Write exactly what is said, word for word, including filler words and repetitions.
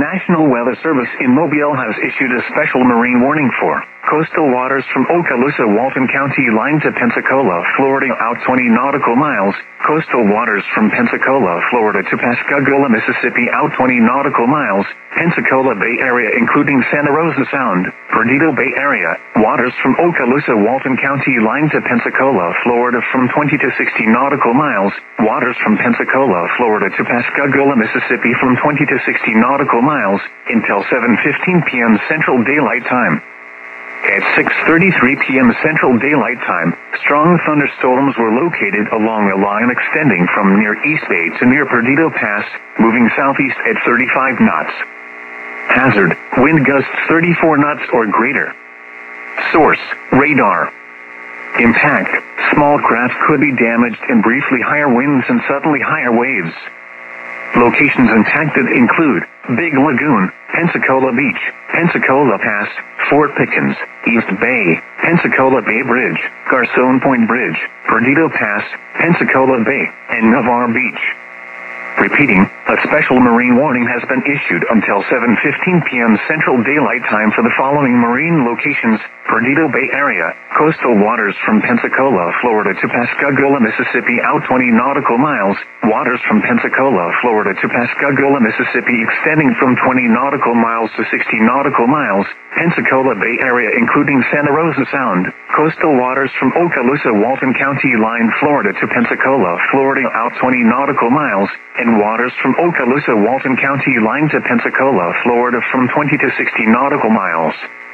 National Weather Service in Mobile has issued a special marine warning for coastal waters from Okaloosa, Walton County line to Pensacola, Florida out twenty nautical miles, coastal waters from Pensacola, Florida to Pascagoula, Mississippi out twenty nautical miles, Pensacola Bay Area including Santa Rosa Sound, Perdido Bay Area, waters from Okaloosa, Walton County line to Pensacola, Florida from twenty to sixty nautical miles, waters from Pensacola, Florida to Pascagoula, Mississippi from twenty to sixty nautical miles, until seven fifteen p m Central Daylight Time. At six thirty-three p m Central Daylight Time, strong thunderstorms were located along a line extending from near East Bay to near Perdido Pass, moving southeast at thirty-five knots. Hazard, wind gusts thirty-four knots or greater. Source, radar. Impact, small craft could be damaged and briefly higher winds and suddenly higher waves. Locations impacted include Big Lagoon, Pensacola Beach, Pensacola Pass, Fort Pickens, East Bay, Pensacola Bay Bridge, Garcon Point Bridge, Perdido Pass, Pensacola Bay, and Navarre Beach. Repeating, a special marine warning has been issued until seven fifteen p m Central Daylight Time for the following marine locations: Perdido Bay Area, coastal waters from Pensacola, Florida to Pascagoula, Mississippi out twenty nautical miles, waters from Pensacola, Florida to Pascagoula, Mississippi extending from twenty nautical miles to sixty nautical miles, Pensacola Bay Area including Santa Rosa Sound, coastal waters from Okaloosa, Walton County line, Florida to Pensacola, Florida out twenty nautical miles, and waters from Okaloosa, Walton County line to Pensacola, Florida from twenty to sixty nautical miles.